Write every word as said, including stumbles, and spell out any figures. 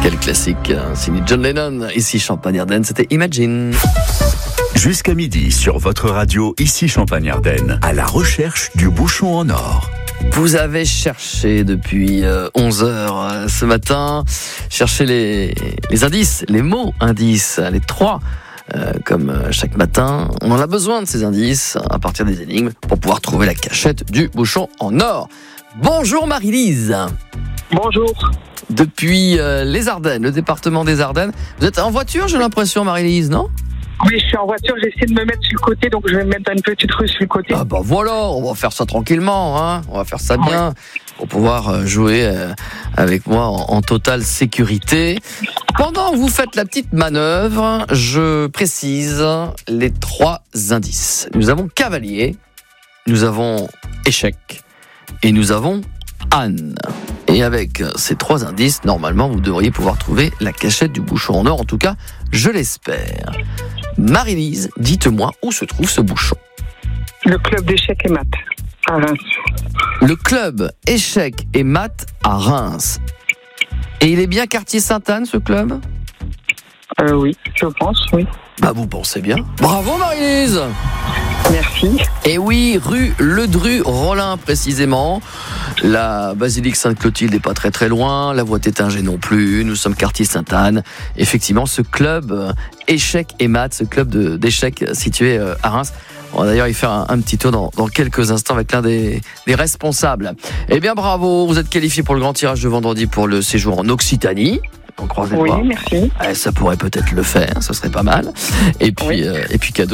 Quel classique, hein, signé John Lennon. Ici Champagne-Ardenne, c'était Imagine. Jusqu'à midi sur votre radio, ici Champagne-Ardenne, à la recherche du bouchon en or. Vous avez cherché depuis euh, onze heures euh, ce matin, cherché les, les indices, les mots indices, les trois, euh, comme euh, chaque matin. On en a besoin de ces indices à partir des énigmes pour pouvoir trouver la cachette du bouchon en or. Bonjour Marie-Lise. Bonjour. Depuis euh, les Ardennes, le département des Ardennes. Vous êtes en voiture, j'ai l'impression, Marie-Lise, non ? Oui, je suis en voiture, j'essaie de me mettre sur le côté, donc je vais me mettre dans une petite rue sur le côté. Ah bah voilà, on va faire ça tranquillement, hein. On va faire ça bien, pour pouvoir jouer euh, avec moi en, en totale sécurité. Pendant que vous faites la petite manœuvre, je précise les trois indices. Nous avons cavalier, nous avons échec et nous avons Anne. Et avec ces trois indices, normalement, vous devriez pouvoir trouver la cachette du bouchon en or. En tout cas, je l'espère. Marie-Lise, dites-moi où se trouve ce bouchon. Le club d'échecs et maths, à Reims. Le club échecs et maths à Reims. Et il est bien quartier Sainte-Anne, ce club ? Euh, oui, je pense, oui. Bah, vous pensez bien. Bravo, Marie-Lise ! Merci. Et oui, rue Ledru-Rollin précisément. La basilique Sainte-Clotilde n'est pas très très loin, la voie Tétinger non plus, nous sommes quartier Sainte-Anne. Effectivement, ce club euh, échecs et maths, ce club de, d'échecs situé euh, à Reims. On va d'ailleurs y faire un, un petit tour dans, dans quelques instants avec l'un des, des responsables. Eh bien bravo, vous êtes qualifié pour le grand tirage de vendredi pour le séjour en Occitanie. On croise les Oui, doigts. merci. Eh, ça pourrait peut-être le faire, ça serait pas mal. Et puis, Oui. euh, et puis cadeau.